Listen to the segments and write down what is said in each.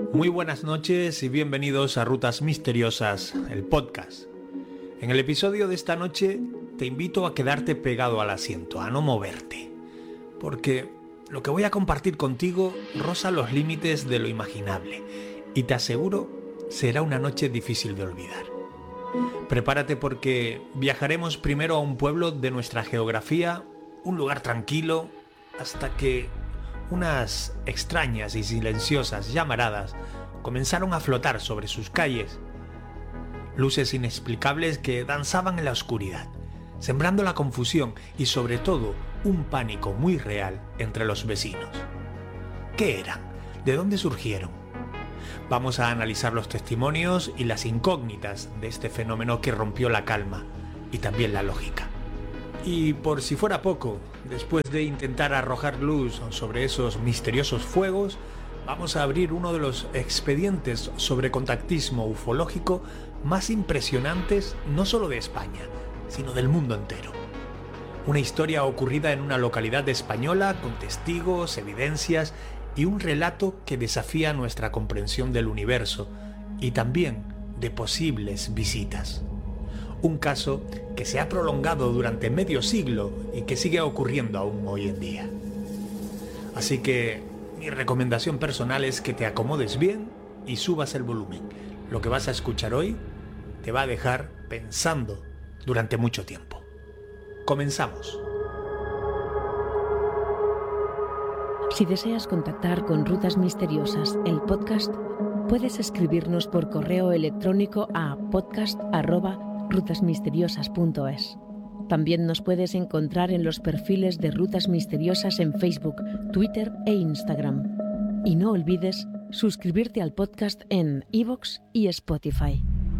Muy buenas noches y bienvenidos a Rutas Misteriosas, el podcast. En el episodio de esta noche te invito a quedarte pegado al asiento, a no moverte, porque lo que voy a compartir contigo roza los límites de lo imaginable y te aseguro será una noche difícil de olvidar. Prepárate porque viajaremos primero a un pueblo de nuestra geografía, un lugar tranquilo, hasta que unas extrañas y silenciosas llamaradas comenzaron a flotar sobre sus calles. Luces inexplicables que danzaban en la oscuridad, sembrando la confusión y sobre todo un pánico muy real entre los vecinos. ¿Qué eran? ¿De dónde surgieron? Vamos a analizar los testimonios y las incógnitas de este fenómeno que rompió la calma y también la lógica. Y por si fuera poco, después de intentar arrojar luz sobre esos misteriosos fuegos, vamos a abrir uno de los expedientes sobre contactismo ufológico más impresionantes no solo de España, sino del mundo entero. Una historia ocurrida en una localidad española con testigos, evidencias y un relato que desafía nuestra comprensión del universo y también de posibles visitas. Un caso que se ha prolongado durante medio siglo y que sigue ocurriendo aún hoy en día. Así que mi recomendación personal es que te acomodes bien y subas el volumen. Lo que vas a escuchar hoy te va a dejar pensando durante mucho tiempo. Comenzamos. Si deseas contactar con Rutas Misteriosas, el podcast, puedes escribirnos por correo electrónico a podcast@rutasmisteriosas.es. También nos puedes encontrar en los perfiles de Rutas Misteriosas en Facebook, Twitter e Instagram. Y no olvides suscribirte al podcast en iVoox y Spotify.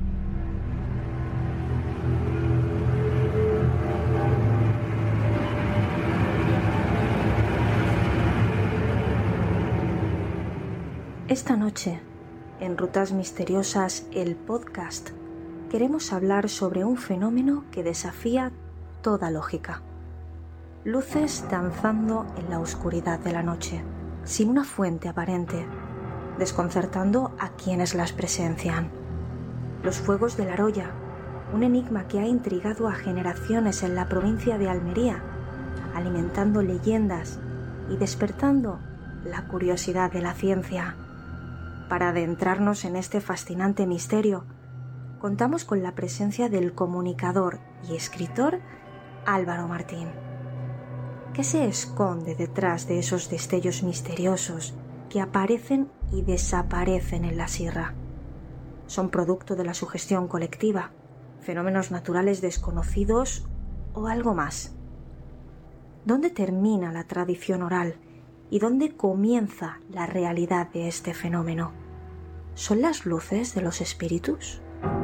Esta noche, en Rutas Misteriosas, el podcast, queremos hablar sobre un fenómeno que desafía toda lógica. Luces danzando en la oscuridad de la noche, sin una fuente aparente, desconcertando a quienes las presencian. Los fuegos de la Roya, un enigma que ha intrigado a generaciones en la provincia de Almería, alimentando leyendas y despertando la curiosidad de la ciencia. Para adentrarnos en este fascinante misterio, contamos con la presencia del comunicador y escritor Álvaro Martín. ¿Qué se esconde detrás de esos destellos misteriosos que aparecen y desaparecen en la sierra? ¿Son producto de la sugestión colectiva, fenómenos naturales desconocidos o algo más? ¿Dónde termina la tradición oral y dónde comienza la realidad de este fenómeno? ¿Son las luces de los espíritus?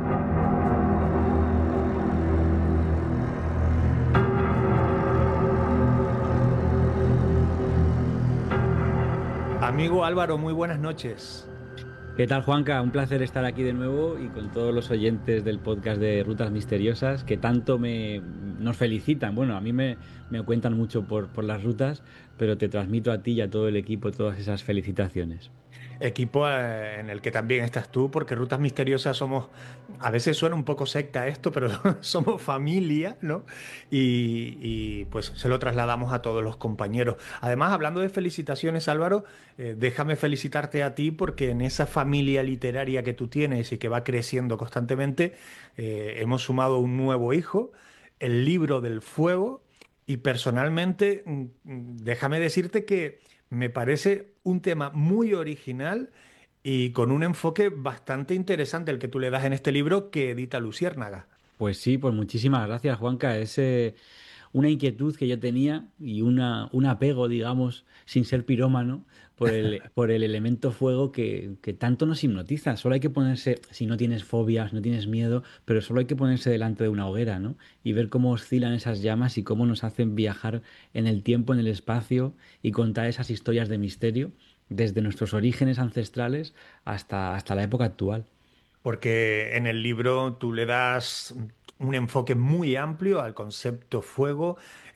Amigo Álvaro, muy buenas noches. ¿Qué tal, Juanca? Un placer estar aquí de nuevo y con todos los oyentes del podcast de Rutas Misteriosas que tanto nos felicitan. Bueno, a mí me cuentan mucho por las rutas, pero te transmito a ti y a todo el equipo todas esas felicitaciones. Equipo en el que también estás tú, porque Rutas Misteriosas somos, a veces suena un poco secta esto, pero somos familia, ¿no? Y pues se lo trasladamos a todos los compañeros. Además, hablando de felicitaciones, Álvaro, déjame felicitarte a ti porque en esa familia literaria que tú tienes y que va creciendo constantemente, hemos sumado un nuevo hijo, el Libro del Fuego, y personalmente, déjame decirte que me parece un tema muy original y con un enfoque bastante interesante el que tú le das en este libro que edita Luciérnaga. Pues sí, pues muchísimas gracias, Juanca. Es una inquietud que yo tenía y un apego, digamos, sin ser pirómano, por el elemento fuego que tanto nos hipnotiza. Solo hay que ponerse, si no tienes fobias, no tienes miedo, pero solo hay que ponerse delante de una hoguera, ¿no? Y ver cómo oscilan esas llamas y cómo nos hacen viajar en el tiempo, en el espacio y contar esas historias de misterio desde nuestros orígenes ancestrales hasta la época actual. Porque en el libro tú le das un enfoque muy amplio al concepto fuego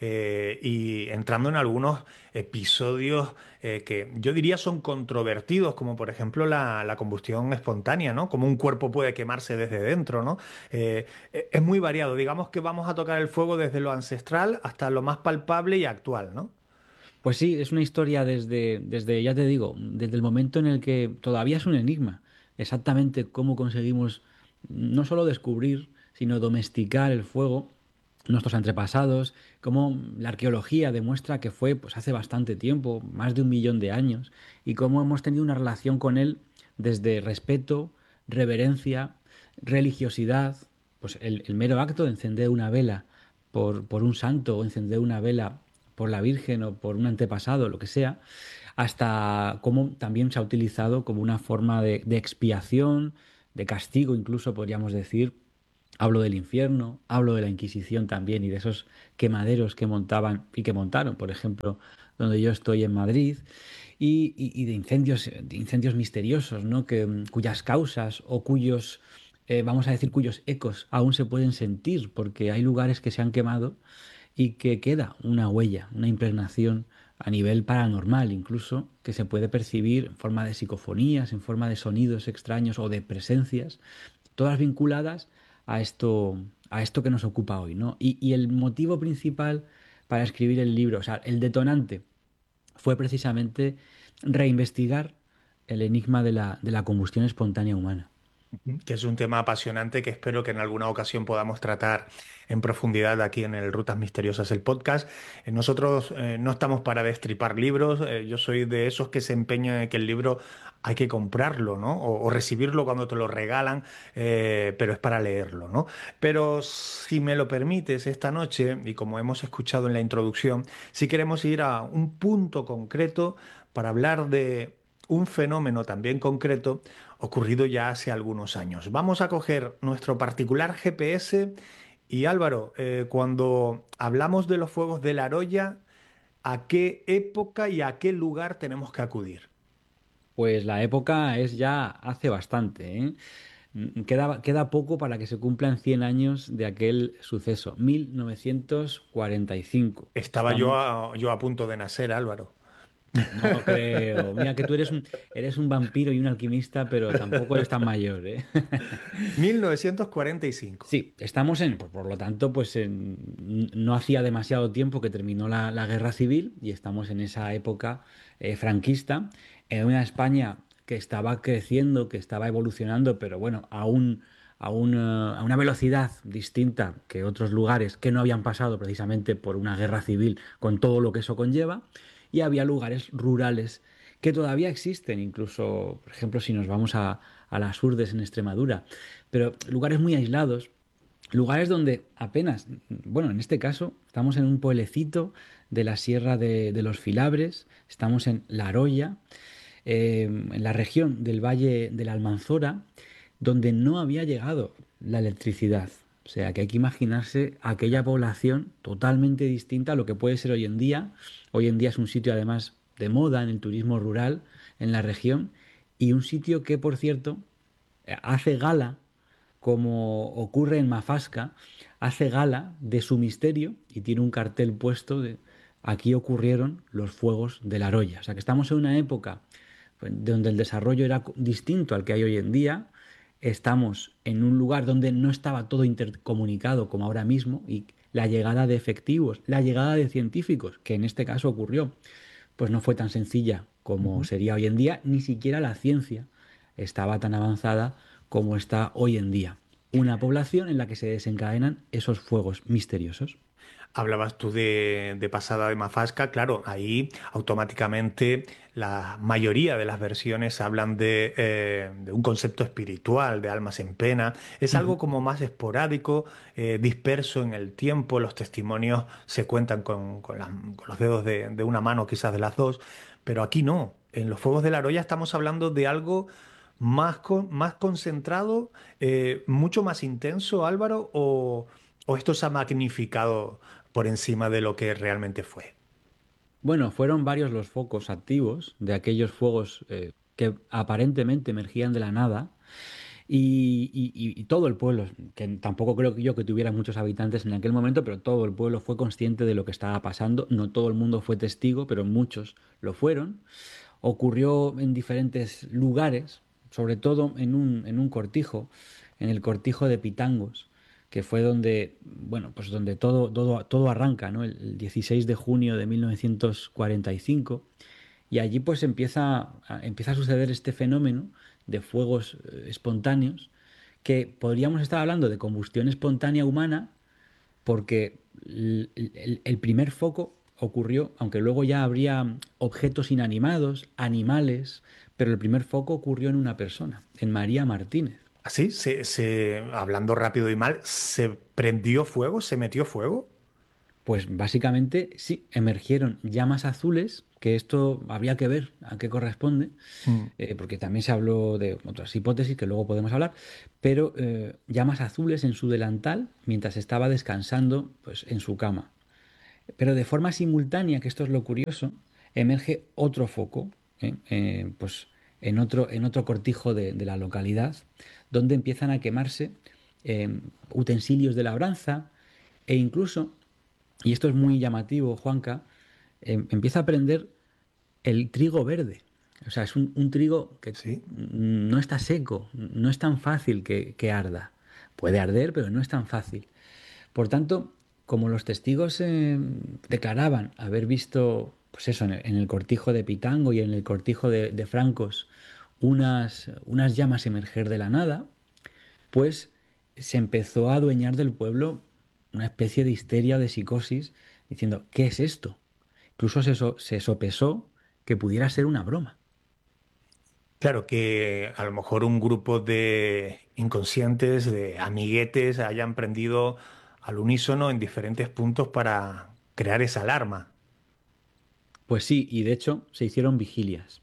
y entrando en algunos episodios que yo diría son controvertidos, como por ejemplo la combustión espontánea, ¿no? Cómo un cuerpo puede quemarse desde dentro, ¿no? Es muy variado. Digamos que vamos a tocar el fuego desde lo ancestral hasta lo más palpable y actual, ¿no? Pues sí, es una historia desde, ya te digo, desde el momento en el que todavía es un enigma, exactamente cómo conseguimos no solo descubrir, sino domesticar el fuego, nuestros antepasados, cómo la arqueología demuestra que fue pues hace bastante tiempo, más de 1 millón de años, y cómo hemos tenido una relación con él desde respeto, reverencia, religiosidad, pues el mero acto de encender una vela por un santo o encender una vela por la Virgen o por un antepasado, lo que sea, hasta cómo también se ha utilizado como una forma de expiación, de castigo incluso podríamos decir. Hablo del infierno, hablo de la Inquisición también y de esos quemaderos que montaban y que montaron, por ejemplo, donde yo estoy en Madrid, y de incendios misteriosos, ¿no? Cuyas causas o cuyos, vamos a decir, cuyos ecos aún se pueden sentir, porque hay lugares que se han quemado y que queda una huella, una impregnación a nivel paranormal incluso, que se puede percibir en forma de psicofonías, en forma de sonidos extraños o de presencias, todas vinculadas a esto que nos ocupa hoy, ¿no? Y el motivo principal para escribir el libro, o sea, el detonante, fue precisamente reinvestigar el enigma de la combustión espontánea humana. Que es un tema apasionante que espero que en alguna ocasión podamos tratar en profundidad aquí en el Rutas Misteriosas, el podcast. Nosotros no estamos para destripar libros, yo soy de esos que se empeñan en que el libro hay que comprarlo, ¿no? O recibirlo cuando te lo regalan, pero es para leerlo, ¿no? Pero si me lo permites, esta noche, y como hemos escuchado en la introducción, si queremos ir a un punto concreto para hablar de un fenómeno también concreto ocurrido ya hace algunos años. Vamos a coger nuestro particular GPS y Álvaro, cuando hablamos de los fuegos de la Aroya, ¿a qué época y a qué lugar tenemos que acudir? Pues la época es ya hace bastante, ¿eh? Queda poco para que se cumplan 100 años de aquel suceso, 1945. Estaba Estamos. yo a punto de nacer, Álvaro. No creo. Mira que tú eres un vampiro y un alquimista, pero tampoco eres tan mayor, ¿eh? 1945. Sí, estamos por lo tanto, no hacía demasiado tiempo que terminó la guerra civil y estamos en esa época franquista, en una España que estaba creciendo, que estaba evolucionando, pero bueno, a una velocidad distinta que otros lugares que no habían pasado precisamente por una guerra civil con todo lo que eso conlleva, y había lugares rurales que todavía existen, incluso, por ejemplo, si nos vamos a las Urdes en Extremadura, pero lugares muy aislados, lugares donde apenas, bueno, en este caso estamos en un pueblecito de la Sierra de los Filabres, estamos en La Aroya, en la región del Valle de la Almanzora, donde no había llegado la electricidad. O sea, que hay que imaginarse aquella población totalmente distinta a lo que puede ser hoy en día. Hoy en día es un sitio además de moda en el turismo rural en la región y un sitio que, por cierto, hace gala, como ocurre en Mafasca, hace gala de su misterio y tiene un cartel puesto de aquí ocurrieron los fuegos de la Aroya. O sea que estamos en una época pues, donde el desarrollo era distinto al que hay hoy en día. Estamos en un lugar donde no estaba todo intercomunicado como ahora mismo y la llegada de efectivos, la llegada de científicos, que en este caso ocurrió, pues no fue tan sencilla como Ujú. sería hoy en día, ni siquiera la ciencia estaba tan avanzada como está hoy en día. Una población en la que se desencadenan esos fuegos misteriosos. Hablabas tú de pasada de Mafasca, claro, ahí automáticamente la mayoría de las versiones hablan de un concepto espiritual, de almas en pena. Es algo como más esporádico, disperso en el tiempo, los testimonios se cuentan con los dedos de una mano, quizás de las dos, pero aquí no. En los Fuegos de la Aroya estamos hablando de algo más concentrado, mucho más intenso, Álvaro, o esto se ha magnificado por encima de lo que realmente fue. Bueno, fueron varios los focos activos de aquellos fuegos que aparentemente emergían de la nada Y todo el pueblo, que tampoco creo que yo que tuviera muchos habitantes en aquel momento, pero todo el pueblo fue consciente de lo que estaba pasando. No todo el mundo fue testigo, pero muchos lo fueron. Ocurrió en diferentes lugares, sobre todo en un cortijo, en el cortijo de Pitangos, que fue donde, bueno, pues donde todo arranca, ¿no? El 16 de junio de 1945. Y allí pues empieza a suceder este fenómeno de fuegos espontáneos, que podríamos estar hablando de combustión espontánea humana, porque el primer foco ocurrió, aunque luego ya habría objetos inanimados, animales, pero el primer foco ocurrió en una persona, en María Martínez. Así, hablando rápido y mal, ¿se prendió fuego? ¿Se metió fuego? Pues básicamente sí, emergieron llamas azules, que esto habría que ver a qué corresponde, Mm. porque también se habló de otras hipótesis que luego podemos hablar, pero llamas azules en su delantal mientras estaba descansando pues, en su cama. Pero de forma simultánea, que esto es lo curioso, emerge otro foco, pues en otro cortijo de la localidad, donde empiezan a quemarse utensilios de labranza e incluso, y esto es muy llamativo, Juanca, empieza a prender el trigo verde. O sea, es un trigo que Sí. no está seco, no es tan fácil que arda. Puede arder, pero no es tan fácil. Por tanto, como los testigos declaraban haber visto, pues eso, en el cortijo de Pitango y en el cortijo de Francos, unas llamas emerger de la nada, pues se empezó a adueñar del pueblo una especie de histeria, de psicosis, diciendo, ¿qué es esto? Incluso se sopesó que pudiera ser una broma. Claro que a lo mejor un grupo de inconscientes, de amiguetes, hayan prendido al unísono en diferentes puntos para crear esa alarma. Pues sí, y de hecho se hicieron vigilias.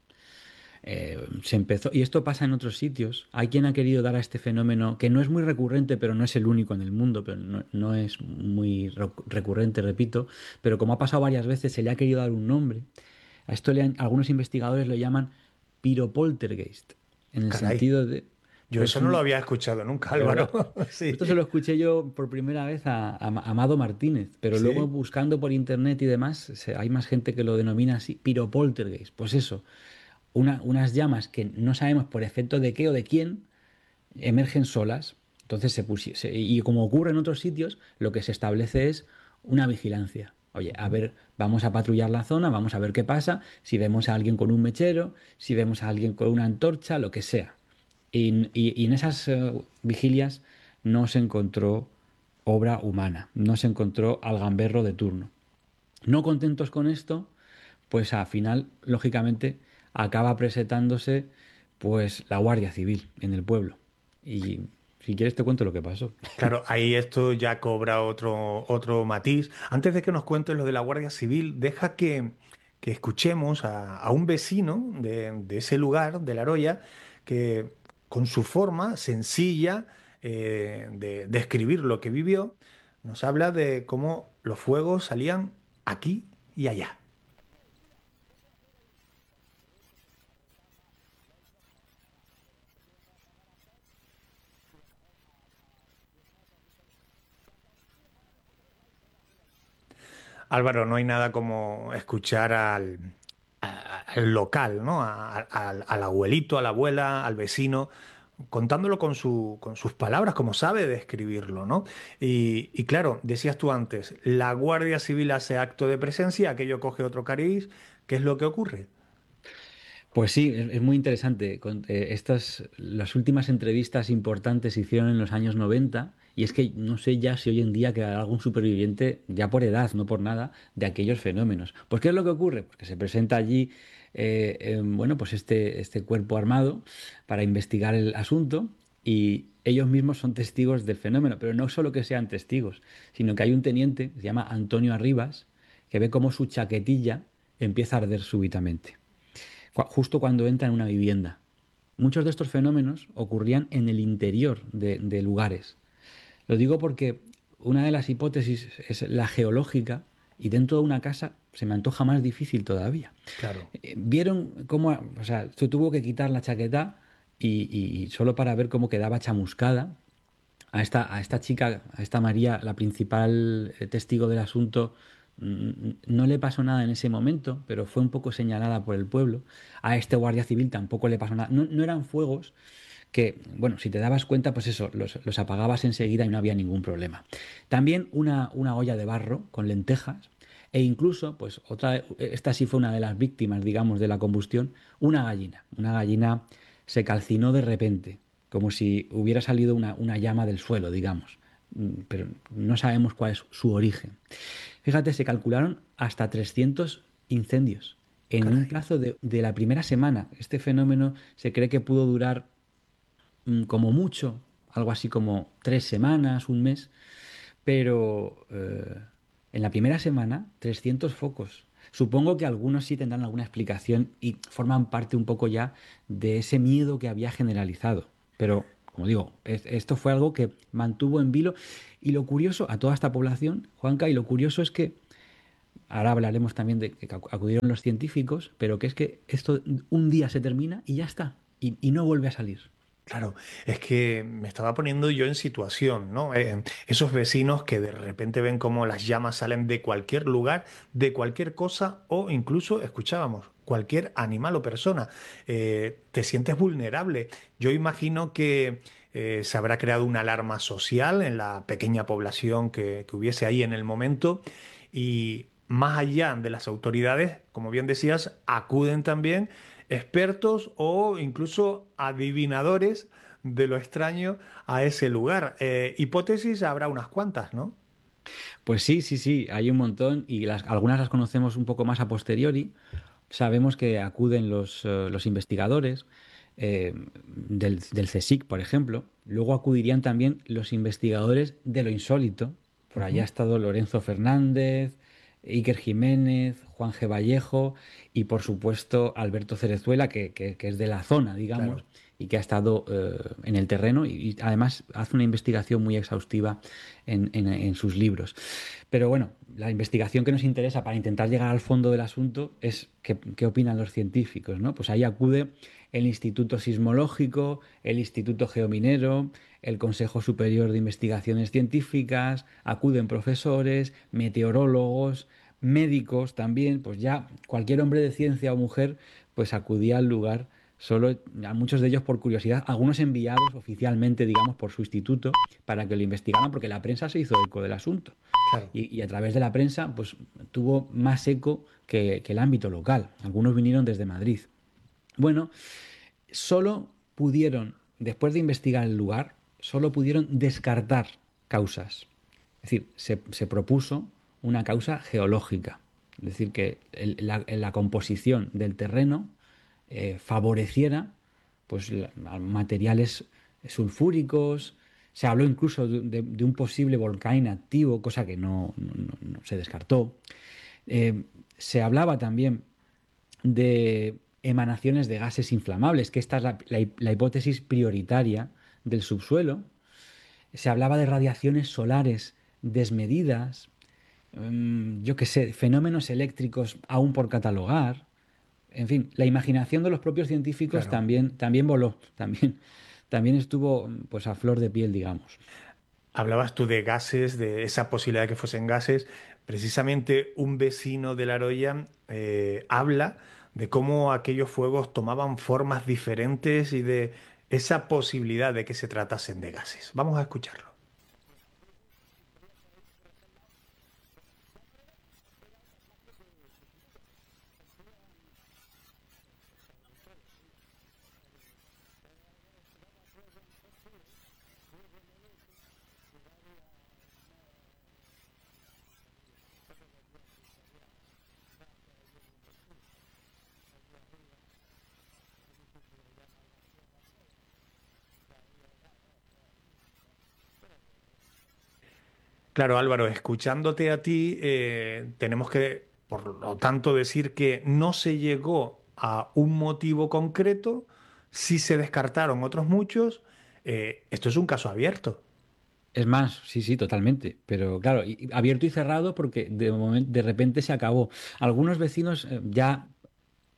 Se empezó, y esto pasa en otros sitios. Hay quien ha querido dar a este fenómeno, que no es muy recurrente, pero no es el único en el mundo, pero no es muy recurrente, repito, pero como ha pasado varias veces, se le ha querido dar un nombre. A esto algunos investigadores lo llaman piropoltergeist, en el Caray, sentido de, yo pues eso no lo había escuchado nunca, Álvaro. ¿verdad? Sí. Esto se lo escuché yo por primera vez a Amado Martínez, pero luego Sí. buscando por internet y demás, hay más gente que lo denomina así, piropoltergeist. Pues eso, unas llamas que no sabemos por efecto de qué o de quién emergen solas. Entonces y como ocurre en otros sitios, lo que se establece es una vigilancia. Oye, a ver, vamos a patrullar la zona, vamos a ver qué pasa, si vemos a alguien con un mechero, si vemos a alguien con una antorcha, lo que sea. Y en esas vigilias no se encontró obra humana, no se encontró al gamberro de turno. No contentos con esto, pues al final, lógicamente, acaba presentándose pues la Guardia Civil en el pueblo. Y si quieres te cuento lo que pasó. Claro, ahí esto ya cobra otro matiz. Antes de que nos cuentes lo de la Guardia Civil, deja que escuchemos a un vecino de ese lugar, de La Roya, que con su forma sencilla de describir lo que vivió, nos habla de cómo los fuegos salían aquí y allá. Álvaro, no hay nada como escuchar al local, ¿no? Al abuelito, a la abuela, al vecino, contándolo con sus palabras, como sabe describirlo, ¿no? Y claro, decías tú antes, la Guardia Civil hace acto de presencia, aquello coge otro cariz, ¿qué es lo que ocurre? Pues sí, es muy interesante. Las últimas entrevistas importantes se hicieron en los años 90 y es que no sé ya si hoy en día quedará algún superviviente, ya por edad, no por nada, de aquellos fenómenos. Pues ¿qué es lo que ocurre? Porque se presenta allí, bueno, pues este cuerpo armado para investigar el asunto y ellos mismos son testigos del fenómeno, pero no solo que sean testigos, sino que hay un teniente, que se llama Antonio Arribas, que ve cómo su chaquetilla empieza a arder súbitamente justo cuando entra en una vivienda. Muchos de estos fenómenos ocurrían en el interior de lugares. Lo digo porque una de las hipótesis es la geológica y dentro de una casa se me antoja más difícil todavía. Claro. Vieron cómo, o sea, se tuvo que quitar la chaqueta y solo para ver cómo quedaba chamuscada, a esta chica, a esta María, la principal testigo del asunto, no le pasó nada en ese momento, pero fue un poco señalada por el pueblo. A este guardia civil tampoco le pasó nada. No, no eran fuegos que, bueno, si te dabas cuenta, pues eso, los apagabas enseguida y no había ningún problema. También una olla de barro con lentejas e incluso, pues esta sí fue una de las víctimas, digamos, de la combustión, una gallina. Una gallina se calcinó de repente, como si hubiera salido una llama del suelo, digamos. Pero no sabemos cuál es su origen. Fíjate, se calcularon hasta 300 incendios en un Caray. plazo de la primera semana. Este fenómeno se cree que pudo durar como mucho, algo así como 3 semanas, un mes, pero en la primera semana, 300 focos. Supongo que algunos sí tendrán alguna explicación y forman parte un poco ya de ese miedo que había generalizado. Pero, como digo, esto fue algo que mantuvo en vilo. Y lo curioso, a toda esta población, Juanca, y lo curioso es que, ahora hablaremos también de que acudieron los científicos, pero que es que esto un día se termina y ya está, y no vuelve a salir. Claro, es que me estaba poniendo yo en situación, ¿no? Esos vecinos que de repente ven cómo las llamas salen de cualquier lugar, de cualquier cosa o incluso, escuchábamos, cualquier animal o persona. Te sientes vulnerable. Yo imagino que se habrá creado una alarma social en la pequeña población que hubiese ahí en el momento y más allá de las autoridades, como bien decías, acuden también expertos o incluso adivinadores de lo extraño a ese lugar. Hipótesis habrá unas cuantas, ¿no? Pues sí, sí, sí, hay un montón y algunas las conocemos un poco más a posteriori. Sabemos que acuden los investigadores del CSIC, por ejemplo. Luego acudirían también los investigadores de lo insólito. Por allá ha Ujú. estado Lorenzo Fernández, Iker Jiménez, Juan G. Vallejo y, por supuesto, Alberto Cerezuela, que es de la zona, digamos, Claro. y que ha estado en el terreno y además hace una investigación muy exhaustiva en sus libros. Pero bueno, la investigación que nos interesa para intentar llegar al fondo del asunto es qué opinan los científicos, ¿no? Pues ahí acude el Instituto Sismológico, el Instituto Geominero, el Consejo Superior de Investigaciones Científicas, acuden profesores, meteorólogos, médicos también, pues ya cualquier hombre de ciencia o mujer pues acudía al lugar, solo a muchos de ellos por curiosidad, algunos enviados oficialmente, digamos, por su instituto para que lo investigaran, porque la prensa se hizo eco del asunto Claro. y a través de la prensa pues tuvo más eco que el ámbito local. Algunos vinieron desde Madrid. Bueno, solo pudieron, después de investigar el lugar, solo pudieron descartar causas. Es decir, se propuso una causa geológica. Es decir, que la composición del terreno favoreciera pues, materiales sulfúricos. Se habló incluso de un posible volcán activo, cosa que no se descartó. Se hablaba también de emanaciones de gases inflamables, que esta es la hipótesis prioritaria del subsuelo. Se hablaba de radiaciones solares desmedidas, yo qué sé, fenómenos eléctricos aún por catalogar. En fin, la imaginación de los propios científicos Claro. también voló, también estuvo pues a flor de piel, digamos. Hablabas tú de gases, de esa posibilidad de que fuesen gases. Precisamente un vecino de La Roya habla de cómo aquellos fuegos tomaban formas diferentes y de esa posibilidad de que se tratasen de gases. Vamos a escucharlo. Claro, Álvaro, escuchándote a ti, tenemos que, por lo tanto, decir que no se llegó a un motivo concreto, sí se descartaron otros muchos. Esto es un caso abierto. Es más, sí, sí, totalmente. Pero claro, abierto y cerrado porque de repente se acabó. Algunos vecinos ya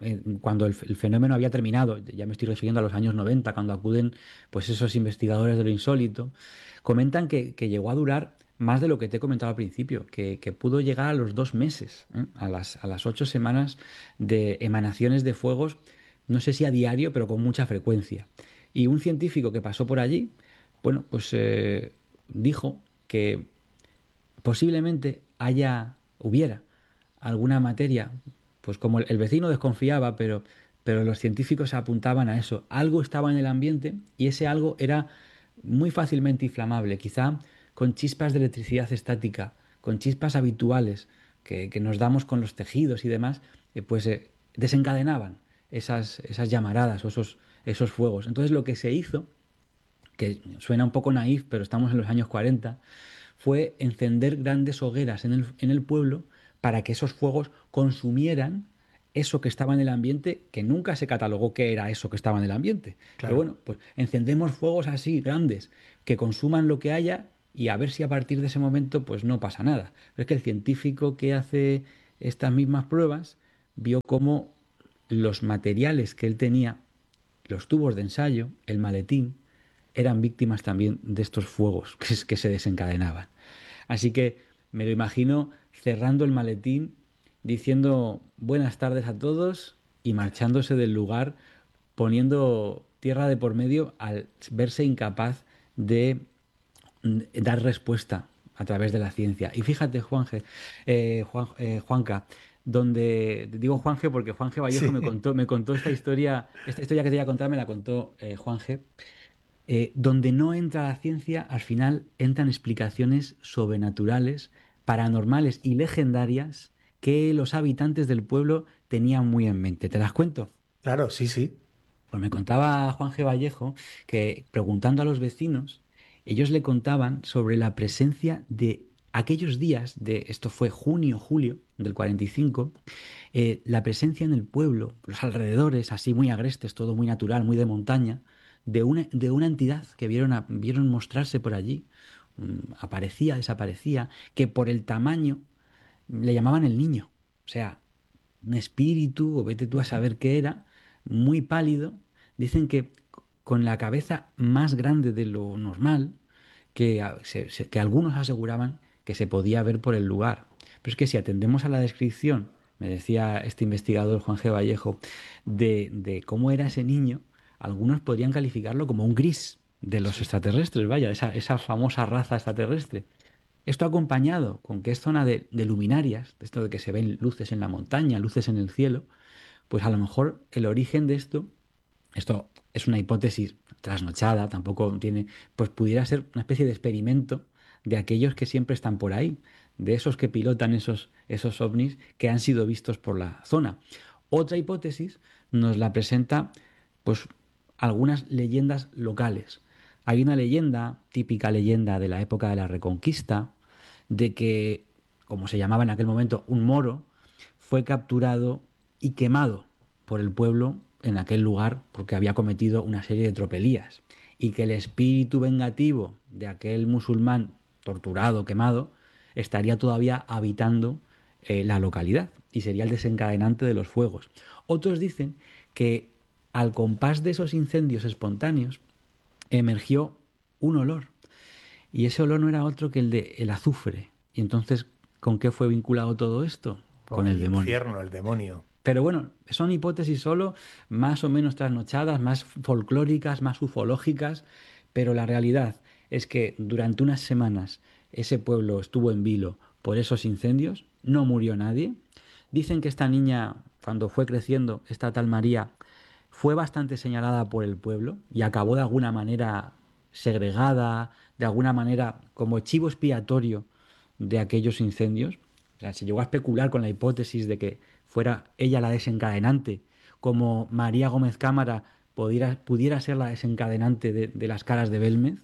cuando el fenómeno había terminado, ya me estoy refiriendo a los años 90, cuando acuden pues esos investigadores de lo insólito, comentan que llegó a durar más de lo que te he comentado al principio, que pudo llegar a los 2 meses, ¿eh? A las 8 semanas de emanaciones de fuegos, no sé si a diario, pero con mucha frecuencia. Y un científico que pasó por allí, bueno, pues dijo que posiblemente hubiera alguna materia, pues como el vecino desconfiaba, pero los científicos apuntaban a eso. Algo estaba en el ambiente y ese algo era muy fácilmente inflamable, quizá con chispas de electricidad estática, con chispas habituales que nos damos con los tejidos y demás, pues desencadenaban esas llamaradas o esos fuegos. Entonces lo que se hizo, que suena un poco naif, pero estamos en los años 40, fue encender grandes hogueras en el pueblo para que esos fuegos consumieran eso que estaba en el ambiente, que nunca se catalogó que era eso que estaba en el ambiente. Claro. Pero bueno, pues encendemos fuegos así grandes, que consuman lo que haya y a ver si a partir de ese momento pues no pasa nada. Pero es que el científico que hace estas mismas pruebas vio cómo los materiales que él tenía, los tubos de ensayo, el maletín, eran víctimas también de estos fuegos que se desencadenaban. Así que me lo imagino cerrando el maletín, diciendo buenas tardes a todos y marchándose del lugar, poniendo tierra de por medio al verse incapaz de dar respuesta a través de la ciencia. Y fíjate, Juanca, donde digo Juanje porque Juanje Vallejo Sí. me contó esta historia que te voy a contar me la contó Juanje. Donde no entra la ciencia, al final entran explicaciones sobrenaturales, paranormales y legendarias que los habitantes del pueblo tenían muy en mente. ¿Te las cuento? Claro, sí, sí. Pues me contaba Juan G. Vallejo que preguntando a los vecinos, ellos le contaban sobre la presencia de aquellos días, esto fue junio, julio del 45, la presencia en el pueblo, los alrededores, así muy agrestes, todo muy natural, muy de montaña, de una entidad que vieron mostrarse por allí, aparecía, desaparecía, que por el tamaño le llamaban el niño. O sea, un espíritu, o vete tú a saber qué era, muy pálido. Dicen que con la cabeza más grande de lo normal, que algunos aseguraban que se podía ver por el lugar. Pero es que si atendemos a la descripción, me decía este investigador Juan G. Vallejo, de cómo era ese niño, algunos podrían calificarlo como un gris de los extraterrestres, vaya, esa famosa raza extraterrestre. Esto acompañado con que es zona de luminarias, de esto de que se ven luces en la montaña, luces en el cielo, pues a lo mejor el origen de esto es una hipótesis trasnochada, tampoco tiene, pues pudiera ser una especie de experimento de aquellos que siempre están por ahí, de esos que pilotan esos ovnis que han sido vistos por la zona. Otra hipótesis nos la presenta pues algunas leyendas locales. Hay una leyenda, típica leyenda de la época de la Reconquista, de que, como se llamaba en aquel momento, un moro, fue capturado y quemado por el pueblo en aquel lugar porque había cometido una serie de tropelías. Y que el espíritu vengativo de aquel musulmán torturado, quemado, estaría todavía habitando la localidad y sería el desencadenante de los fuegos. Otros dicen que al compás de esos incendios espontáneos emergió un olor y ese olor no era otro que el azufre. Y entonces, ¿con qué fue vinculado todo esto? Con Con el el demonio. infierno, el demonio. Pero bueno, son hipótesis solo más o menos trasnochadas, más folclóricas, más ufológicas, pero la realidad es que durante unas semanas ese pueblo estuvo en vilo por esos incendios, no murió nadie. Dicen que esta niña, cuando fue creciendo, esta tal María, fue bastante señalada por el pueblo y acabó de alguna manera segregada, de alguna manera como chivo expiatorio de aquellos incendios. O sea, se llegó a especular con la hipótesis de que fuera ella la desencadenante, como María Gómez Cámara pudiera ser la desencadenante de las caras de Belmez.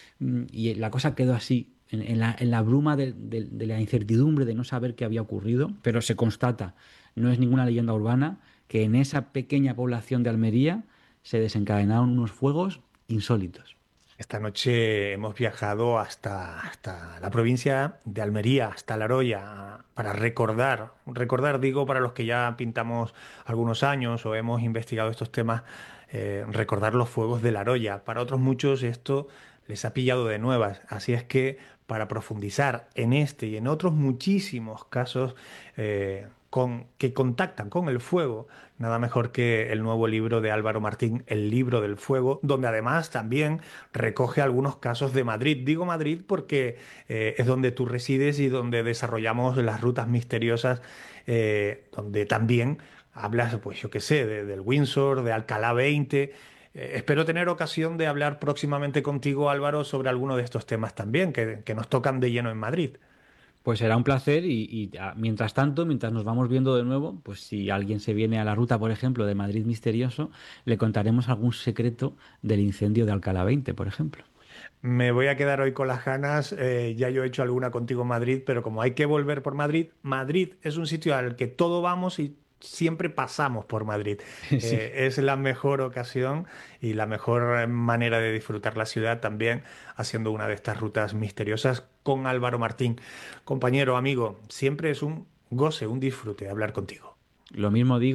Y la cosa quedó así, en la bruma de la incertidumbre de no saber qué había ocurrido, pero se constata, no es ninguna leyenda urbana, que en esa pequeña población de Almería se desencadenaron unos fuegos insólitos. Esta noche hemos viajado hasta la provincia de Almería, hasta La Roya, para recordar digo para los que ya pintamos algunos años o hemos investigado estos temas, recordar los fuegos de La Roya. Para otros muchos esto les ha pillado de nuevas, así es que para profundizar en este y en otros muchísimos casos que contactan con el fuego, nada mejor que el nuevo libro de Álvaro Martín, El libro del fuego, donde además también recoge algunos casos de Madrid. Digo Madrid porque es donde tú resides y donde desarrollamos las rutas misteriosas, donde también hablas, pues yo qué sé, del Windsor, de Alcalá 20. Espero tener ocasión de hablar próximamente contigo, Álvaro, sobre alguno de estos temas también, que nos tocan de lleno en Madrid. Pues será un placer mientras tanto, mientras nos vamos viendo de nuevo, pues si alguien se viene a la ruta, por ejemplo, de Madrid Misterioso, le contaremos algún secreto del incendio de Alcalá 20, por ejemplo. Me voy a quedar hoy con las ganas. Ya yo he hecho alguna contigo en Madrid, pero como hay que volver por Madrid, Madrid es un sitio al que todo vamos y siempre pasamos por Madrid. Sí, Es la mejor ocasión y la mejor manera de disfrutar la ciudad también haciendo una de estas rutas misteriosas con Álvaro Martín. Compañero, amigo, siempre es un goce, un disfrute hablar contigo. lo mismo digo.